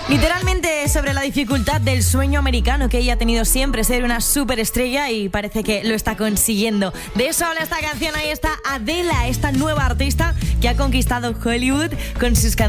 Literalmente sobre la dificultad del sueño americano que ella ha tenido siempre, ser una superestrella, y parece que lo está consiguiendo. De eso habla esta canción. Ahí está Adele, esta nueva artista que ha conquistado Hollywood con sus canciones.